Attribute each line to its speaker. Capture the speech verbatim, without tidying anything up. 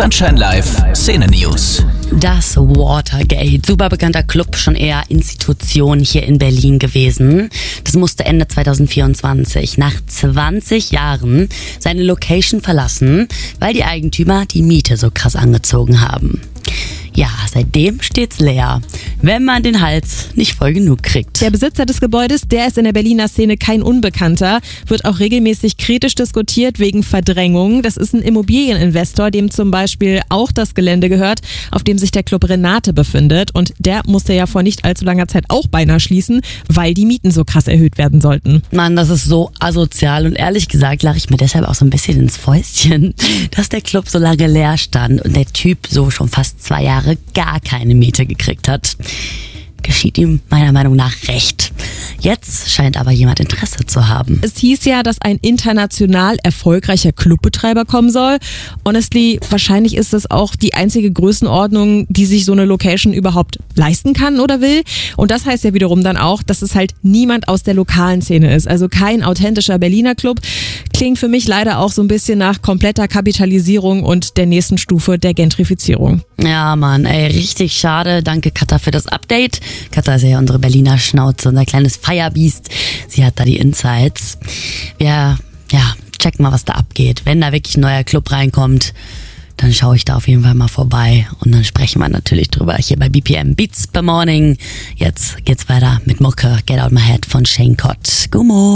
Speaker 1: Sunshine Live Szene News.
Speaker 2: Das Watergate, super bekannter Club, schon eher Institution hier in Berlin gewesen. Das musste Ende zwanzig vierundzwanzig nach zwanzig Jahren seine Location verlassen, weil die Eigentümer die Miete so krass angezogen haben. Ja, seitdem steht's leer, wenn man den Hals nicht voll genug kriegt.
Speaker 3: Der Besitzer des Gebäudes, der ist in der Berliner Szene kein Unbekannter, wird auch regelmäßig kritisch diskutiert wegen Verdrängung. Das ist ein Immobilieninvestor, dem zum Beispiel auch das Gelände gehört, auf dem sich der Club Renate befindet. Und der musste ja vor nicht allzu langer Zeit auch beinahe schließen, weil die Mieten so krass erhöht werden sollten.
Speaker 2: Mann, das ist so asozial und ehrlich gesagt lache ich mir deshalb auch so ein bisschen ins Fäustchen, dass der Club so lange leer stand und der Typ so schon fast zwei Jahre gar keine Miete gekriegt hat. Geschieht ihm meiner Meinung nach recht. Jetzt scheint aber jemand Interesse zu haben.
Speaker 3: Es hieß ja, dass ein international erfolgreicher Clubbetreiber kommen soll. Honestly, wahrscheinlich ist das auch die einzige Größenordnung, die sich so eine Location überhaupt leisten kann oder will. Und das heißt ja wiederum dann auch, dass es halt niemand aus der lokalen Szene ist. Also kein authentischer Berliner Club. Klingt für mich leider auch so ein bisschen nach kompletter Kapitalisierung und der nächsten Stufe der Gentrifizierung.
Speaker 2: Ja, Mann, ey, richtig schade. Danke, Katha, für das Update. Katha ist ja unsere Berliner Schnauze, unser kleines Firebeast. Sie hat da die Insights. Wir, ja, checken mal, was da abgeht. Wenn da wirklich ein neuer Club reinkommt, dann schaue ich da auf jeden Fall mal vorbei. Und dann sprechen wir natürlich drüber hier bei B P M Beats per Morning. Jetzt geht's weiter mit Mucke Get Out My Head von Shane Cott. Gummo.